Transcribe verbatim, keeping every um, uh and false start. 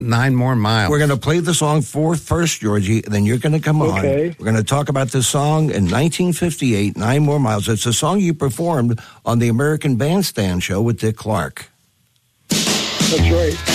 Nine More Miles. We're going to play the song for first, Georgie, and then you're going to come Okay. on. We're going to talk about this song in nineteen fifty-eight, Nine More Miles. It's a song you performed on the American Bandstand show with Dick Clark. That's right.